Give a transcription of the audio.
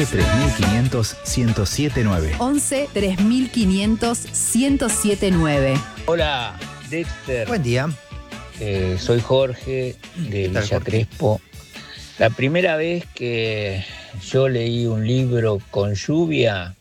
11 3500 1079. 11 3500 1079. Hola, Dexter. Buen día. Soy Jorge de tal, Villa Jorge? Crespo. La primera vez que yo leí un libro con lluvia